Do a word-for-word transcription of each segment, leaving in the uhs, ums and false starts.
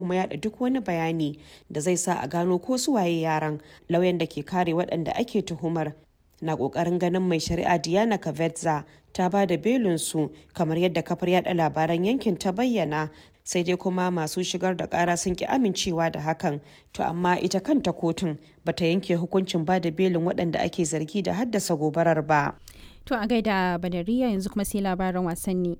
kuma yada duk wani bayani da zai sa a gano ko su waye yaran. Lauyan da ke kare waɗanda ake tuhumar na ƙoƙarin ganin mai shari'a Diana Kavetza ta ba da belinsu kamar yadda kafar yada labaran yankin ta bayyana, sai dai kuma masu shigar da ƙara sun ki amincewa da hakan. To amma ita kanta kotun bata yanke hukuncin ba da belin waɗanda ake zargi da haddasa gobarar ba. To a gaida Badariya, yanzu kuma sai labaran wasanni.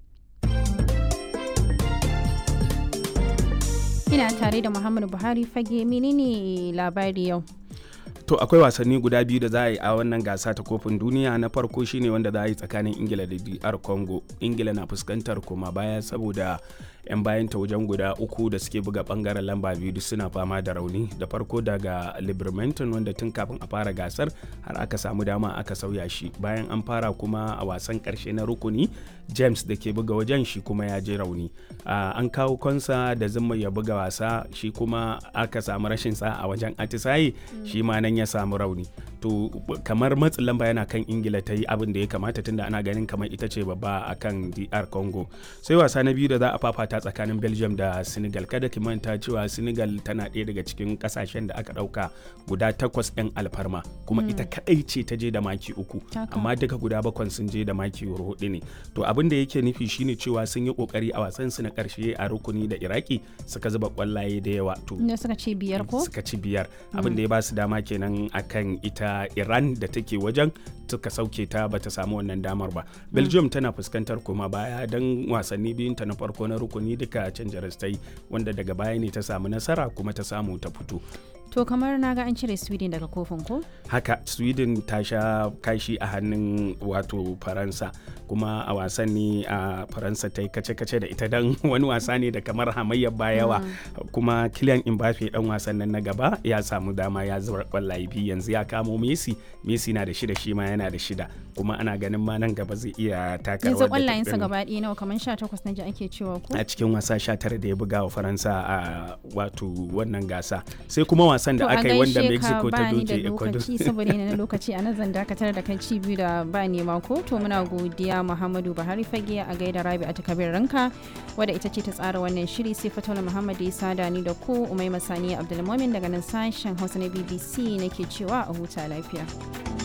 Ina tare da Muhammadu Buhari fage, menene labari yau? To akwai wasanni guda biyu da za a yi a wannan gasa ta kofin duniya. Na farko shine wanda za a yi tsakanin Ingila da D R Congo. Ingila na fuskantar koma baya saboda 'yan bayan ta wajen guda uku da suke buga bangaren lamba biyu duk suna fama da rauni. Da farko daga Libermanton wanda tun kafin a fara gasar har aka samu dama aka sauya shi. Bayan an fara kuma a wasan karshe na rukuni, James da ke buga wajen shi kuma ya je rauni. Uh, an kawo Konsa da zuma ya buga wasa, shi kuma aka samu rashin sa a wajen atisaye, mm. shi ma nan ya samu rauni. To kamar matsin lamba yana kan Ingila ta yi abin da ya kamata tunda ana ganin kamar ita ce babba akan D R Congo. Sai wasa na biyu da za a fafata tsakanin Belgium da Senegal. Kada ki manta cewa Senegal tana ɗaya daga cikin kasashen da aka ɗauka guda takwas 'yan alfarma, kuma mm. ita kaɗai ce ta je da maki uku, amma duka guda bakwan sun je da maki hudu ne. To abin da yake nufi shine cewa sun yi kokari a wasan su na ƙarshe a rukuni da Iraki, suka zuba kwallaye da yawa. To suka ci biyar ko? Suka ci biyar. Abin da ya ba su dama kenan akan ita Iran da take wajen, suka sauke ta bata samu wannan damar ba. Belgium tana fuskantar koma baya don wasanni biyun ta na farko na rukuni duka can jaras ta yi, wanda daga baya ne ta samu nasara kuma ta samu ta fito. To kamar na ga an cire Sweden daga kofin ko? Haka, Sweden ta sha kashi a hannun wato Faransa, kuma a wasan ne a Faransa ta yi kace-kace da ita don wani wasa ne da kamar hamayyar bayawa, mm. kuma Kylian Mbappe dan wasan nan na gaba ya samu dama ya zubar kwallaye biyu, yanzu ya kamo Messi, Messi na da shida, shi ma yana da shida, kuma ana ganin ma nan gaba zai iya taka rawar da ta. Yanzu kwallayensa gaba ɗaya nawa, kamar sha takwas na ji ake cewa ko? A cikin wasa sha tara da ya buga wa Faransa a wato wannan gasa. Sai kuma wasan da aka yi wanda Mexico ta doke Ecuador. To saboda yana lokaci a nazan dakatar da kai ci biyu da ba nema ko. To muna godiya Muhammadu Buhari fage, a gaida Rabi'a ta Kabir Ranka wadda ita ce ta tsara wannan shiri, sai Fatola Muhammad Isa da ni da ku Umaima Sani Abdulmumin daga nan sashen Hausa na B B C nake cewa a huta lafiya.